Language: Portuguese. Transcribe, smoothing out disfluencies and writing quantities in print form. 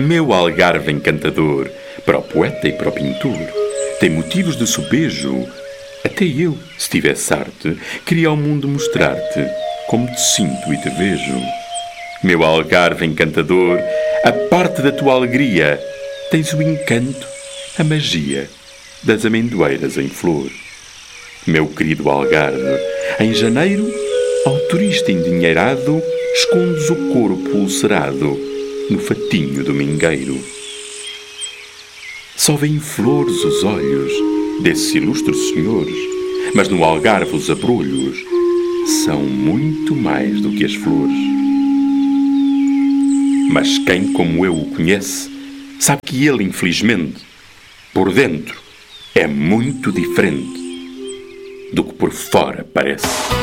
Meu Algarve encantador, para o poeta e para o pintor, tem motivos de sobejo. Até eu, se tivesse arte, queria ao mundo mostrar-te como te sinto e te vejo. Meu Algarve encantador, a parte da tua alegria, tens o encanto, a magia das amendoeiras em flor. Meu querido Algarve, em janeiro, ao turista endinheirado, escondes o corpo ulcerado no fatinho domingueiro. Só vêem flores os olhos desses ilustres senhores, mas no Algarve os abrolhos são muito mais do que as flores. Mas quem como eu o conhece, sabe que ele, infelizmente, por dentro é muito diferente do que por fora parece.